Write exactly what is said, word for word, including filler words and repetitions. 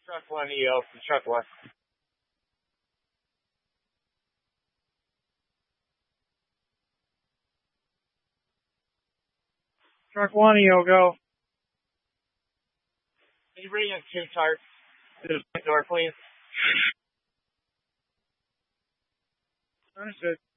Truck one E O from truck one. Truck one E O, go. Can you bring in two tarps to the front door, please? Understood.